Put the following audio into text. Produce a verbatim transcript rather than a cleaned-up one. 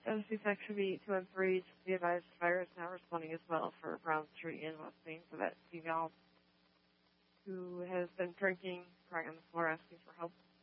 O C Section B two one three, be advised fire is now responding as well for Brown Street in West Main, so that female who has been drinking, crying on the floor, asking for help